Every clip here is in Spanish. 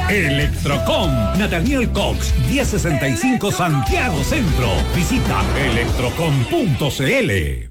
Electrocom, Nathaniel Cox, 1065 Santiago Centro. Visita electrocom.cl.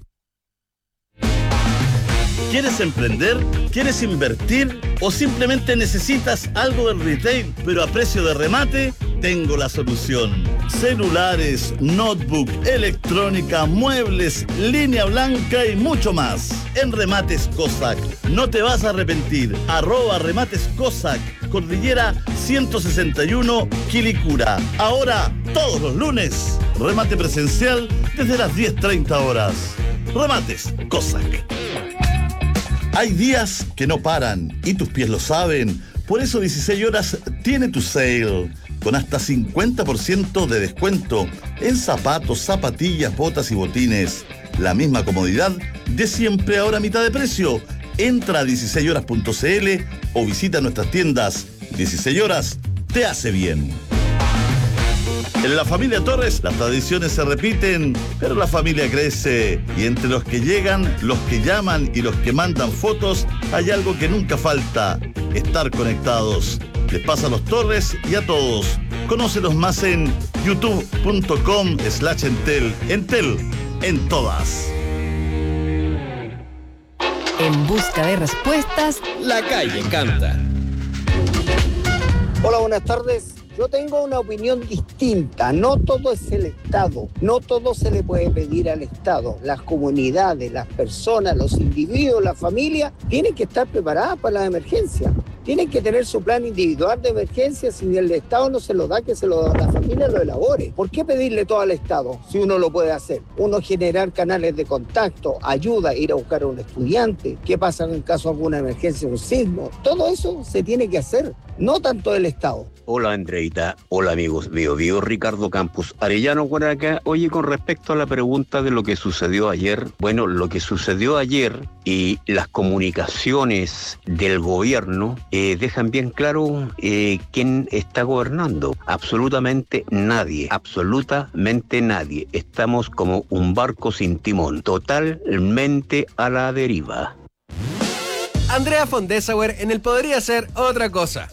¿Quieres emprender? ¿Quieres invertir? ¿O simplemente necesitas algo del retail, pero a precio de remate? Tengo la solución. Celulares, notebook, electrónica, muebles, línea blanca y mucho más. En Remates Cossack. No te vas a arrepentir. @Remates Cossack. Cordillera 161, Quilicura. Ahora, todos los lunes. Remate presencial desde las 10:30 horas. Remates Cossack. Hay días que no paran y tus pies lo saben. Por eso 16 horas tiene tu sale. Con hasta 50% de descuento en zapatos, zapatillas, botas y botines. La misma comodidad de siempre, ahora a mitad de precio. Entra a 16horas.cl o visita nuestras tiendas. 16 horas te hace bien. En la familia Torres las tradiciones se repiten, pero la familia crece. Y entre los que llegan, los que llaman y los que mandan fotos, hay algo que nunca falta: estar conectados. Les pasa a los Torres y a todos. Conócelos más en youtube.com/Entel. Entel, en todas. En busca de respuestas, la calle canta. Hola, buenas tardes. Yo tengo una opinión distinta. No todo es el Estado. No todo se le puede pedir al Estado. Las comunidades, las personas, los individuos, las familias tienen que estar preparadas para las emergencias. Tienen que tener su plan individual de emergencia. Si el Estado no se lo da, que la familia lo elabore. ¿Por qué pedirle todo al Estado si uno lo puede hacer? Uno generar canales de contacto, ayuda, ir a buscar a un estudiante. ¿Qué pasa en caso de alguna emergencia, un sismo? Todo eso se tiene que hacer, no tanto el Estado. Hola Andreita, hola amigos míos, Ricardo Campos Arellano por acá. Oye, con respecto a la pregunta de lo que sucedió ayer, bueno, lo que sucedió ayer y las comunicaciones del gobierno dejan bien claro quién está gobernando. Absolutamente nadie, absolutamente nadie. Estamos como un barco sin timón, totalmente a la deriva. Andrea von Dessauer en el Podría Ser Otra Cosa.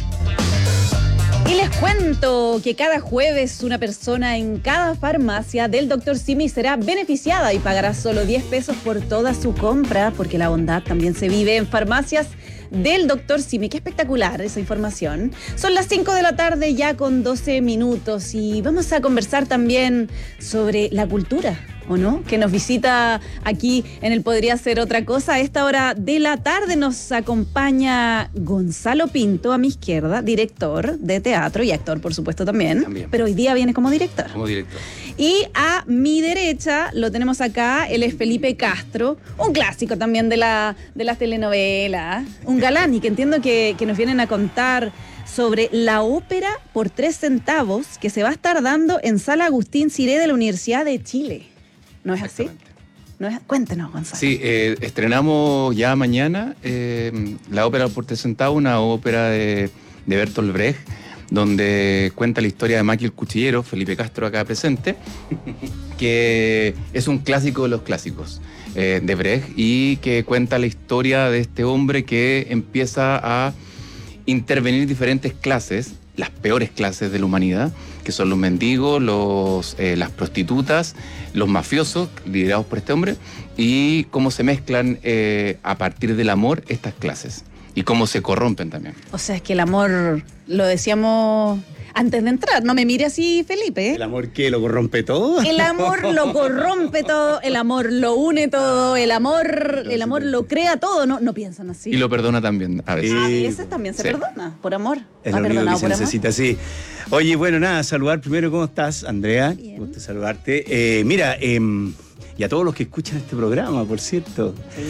Y les cuento que cada jueves una persona en cada farmacia del Dr. Simi será beneficiada y pagará solo 10 pesos por toda su compra, porque la bondad también se vive en farmacias del Dr. Simi. Qué espectacular esa información. Son las 5 de la tarde ya con 12 minutos y vamos a conversar también sobre la cultura, ¿o no? Que nos visita aquí en el Podría Ser Otra Cosa. A esta hora de la tarde nos acompaña Gonzalo Pinto, a mi izquierda, director de teatro y actor, por supuesto, también. Pero hoy día viene como director. Como director. Y a mi derecha lo tenemos acá, él es Felipe Castro, un clásico también de las telenovelas, un galán, y que entiendo que nos vienen a contar sobre la ópera por 3 centavos que se va a estar dando en Sala Agustín Ciré de la Universidad de Chile. ¿No es así? ¿No es? Cuéntenos, Gonzalo. Sí, estrenamos ya mañana la ópera por 3 centavos, una ópera de Bertolt Brecht, donde cuenta la historia de Maki el Cuchillero, Felipe Castro acá presente, que es un clásico de los clásicos de Brecht, y que cuenta la historia de este hombre que empieza a intervenir diferentes clases, las peores clases de la humanidad, que son los mendigos, las prostitutas, los mafiosos, liderados por este hombre, y cómo se mezclan a partir del amor estas clases, y cómo se corrompen también. O sea, es que el amor, lo decíamos antes de entrar, no me mire así, Felipe. ¿El amor qué? ¿Lo corrompe todo? El amor lo corrompe todo, el amor lo une todo, el amor lo crea todo, no piensan así. Y lo perdona también a veces. Y ese también se perdona, por amor. Es lo único que se necesita, sí. Oye, bueno, nada, saludar primero, ¿cómo estás, Andrea? Bien. Gusto saludarte. Mira, y a todos los que escuchan este programa, por cierto. Sí.